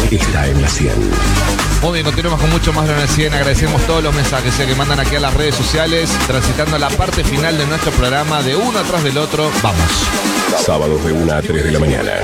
está en la 100. Muy bien, continuamos con mucho más de la 100. Agradecemos todos los mensajes que mandan aquí a las redes sociales, transitando la parte final de nuestro programa de uno atrás del otro. Vamos. Sábados de 1 a 3 de la mañana.